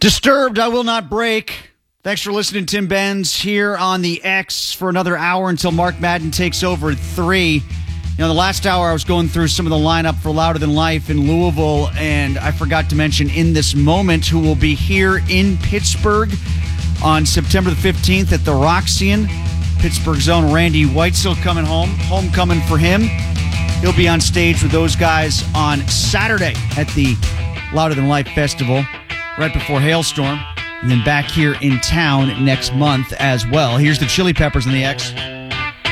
Disturbed, I Will Not Break. Thanks for listening, Tim Benz, here on the X for another hour until Mark Madden takes over at 3. You know, the last hour I was going through some of the lineup for Louder Than Life in Louisville, and I forgot to mention In This Moment, who will be here in Pittsburgh on September the 15th at the Roxy. Pittsburgh's own Randy Whitesell coming home. Homecoming for him. He'll be on stage with those guys on Saturday at the Louder Than Life Festival, right before Hailstorm, and then back here in town next month as well. Here's the Chili Peppers on the X.